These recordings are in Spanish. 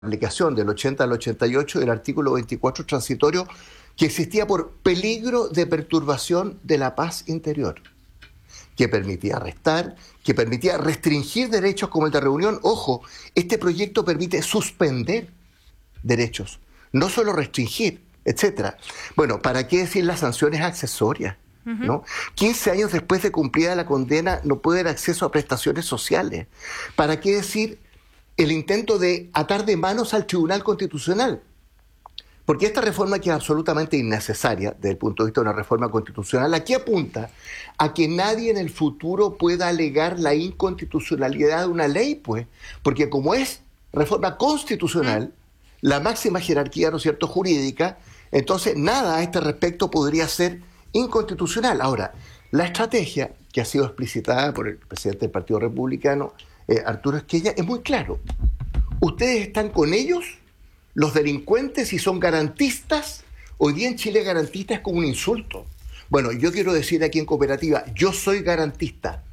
aplicación del 80 al 88 del artículo 24 transitorio que existía por peligro de perturbación de la paz interior, que permitía arrestar, que permitía restringir derechos como el de reunión. Ojo, este proyecto permite suspender derechos, no solo restringir, etcétera. Bueno, ¿para qué decir las sanciones accesorias? ¿No? 15 años después de cumplida la condena no puede haber acceso a prestaciones sociales. ¿Para qué decir el intento de atar de manos al Tribunal Constitucional? Porque esta reforma, que es absolutamente innecesaria desde el punto de vista de una reforma constitucional, aquí apunta a que nadie en el futuro pueda alegar la inconstitucionalidad de una ley, pues, porque como es reforma constitucional, la máxima jerarquía, ¿no es cierto?, jurídica, entonces nada a este respecto podría ser inconstitucional. Ahora, la estrategia que ha sido explicitada por el presidente del Partido Republicano, Arturo Esquella, es muy claro. Ustedes están con ellos, los delincuentes, y son garantistas. Hoy día en Chile garantista es como un insulto. Bueno, yo quiero decir aquí en Cooperativa, yo soy garantista.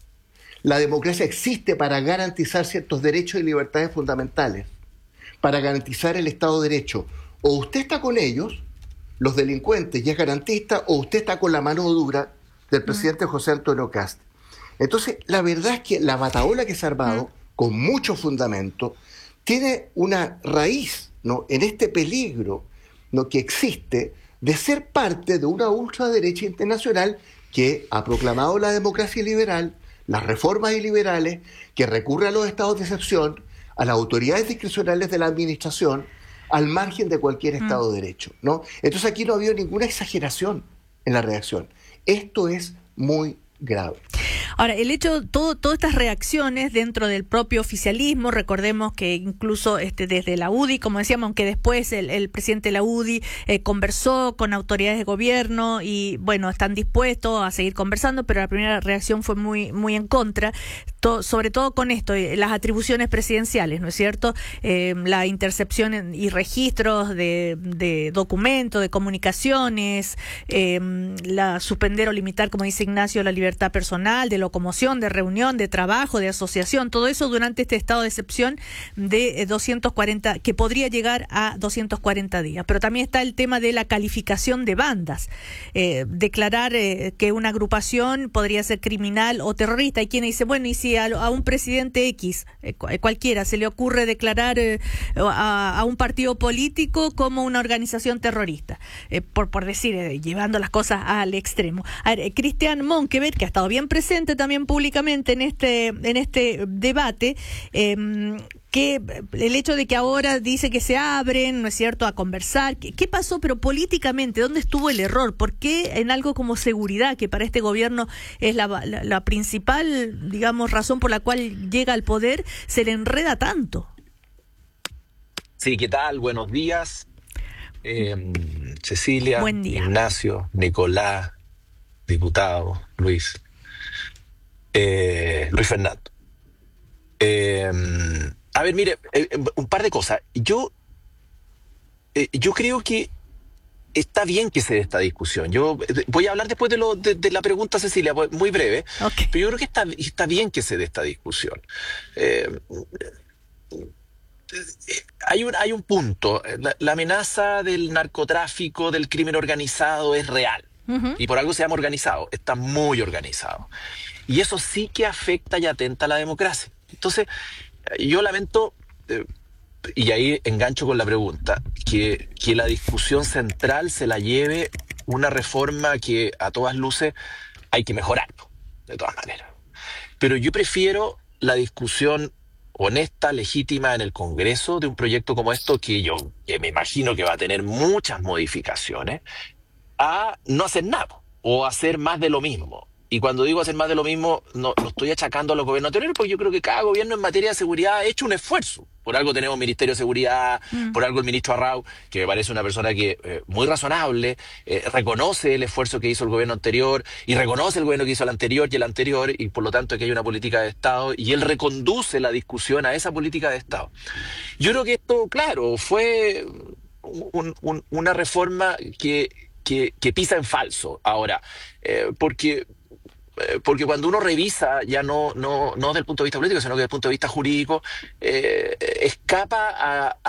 La democracia existe para garantizar ciertos derechos y libertades fundamentales, para garantizar el Estado de Derecho. O usted está con ellos, los delincuentes, y es garantista, o usted está con la mano dura del presidente José Antonio Kast. Entonces, la verdad es que la batahola que se ha armado, con mucho fundamento, tiene una raíz, ¿no?, en este peligro, ¿no?, que existe de ser parte de una ultraderecha internacional que ha proclamado la democracia liberal, las reformas iliberales, que recurre a los estados de excepción, a las autoridades discrecionales de la administración, al margen de cualquier Estado de Derecho, ¿no? Entonces aquí no ha habido ninguna exageración en la reacción. Esto es muy grave. Ahora, el hecho, todas estas reacciones dentro del propio oficialismo, recordemos que incluso desde la UDI, como decíamos, aunque después el presidente de la UDI conversó con autoridades de gobierno y, bueno, están dispuestos a seguir conversando, pero la primera reacción fue muy en contra, sobre todo con esto, las atribuciones presidenciales, ¿no es cierto? La intercepción y registros de documentos, de comunicaciones, la suspender o limitar, como dice Ignacio, la libertad personal, de locomoción, de reunión, de trabajo, de asociación, todo eso durante este estado de excepción de 240, que podría llegar a 240 días. Pero también está el tema de la calificación de bandas. Declarar que una agrupación podría ser criminal o terrorista. Hay quienes dicen, bueno, y si a un presidente X, cualquiera, se le ocurre declarar a un partido político como una organización terrorista, por decir, llevando las cosas al extremo. A ver, Cristian Monkeberg, que ha estado bien presente también públicamente en este debate, que el hecho de que ahora dice que se abren, ¿no es cierto?, a conversar. ¿Qué pasó? Pero políticamente, ¿dónde estuvo el error? ¿Por qué en algo como seguridad, que para este gobierno es la principal, digamos, razón por la cual llega al poder, se le enreda tanto? Sí, ¿qué tal? Buenos días. Cecilia, Buen día. Ignacio, Nicolás, diputado, Luis Fernando. A ver, mire, un par de cosas. Yo creo que está bien que se dé esta discusión. Yo voy a hablar después de la pregunta, Cecilia, muy breve, Okay. pero yo creo que está bien que se dé esta discusión. Hay un punto. La amenaza del narcotráfico, del crimen organizado es real. Y por algo se llama organizado. Está muy organizado. Y eso sí que afecta y atenta a la democracia. Entonces, yo lamento, y ahí engancho con la pregunta, que la discusión central se la lleve una reforma que a todas luces hay que mejorar, de todas maneras. Pero yo prefiero la discusión honesta, legítima en el Congreso de un proyecto como esto, que me imagino que va a tener muchas modificaciones, a no hacer nada o hacer más de lo mismo. Y cuando digo hacer más de lo mismo, no estoy achacando a los gobiernos anteriores, porque yo creo que cada gobierno en materia de seguridad ha hecho un esfuerzo. Por algo tenemos Ministerio de Seguridad, por algo el ministro Arrau, que me parece una persona que muy razonable, reconoce el esfuerzo que hizo el gobierno anterior y reconoce el gobierno que hizo el anterior, y por lo tanto que hay una política de Estado, y él reconduce la discusión a esa política de Estado. Yo creo que esto, claro, fue una reforma que pisa en falso ahora, porque porque cuando uno revisa, ya no desde el punto de vista político, sino que desde el punto de vista jurídico, escapa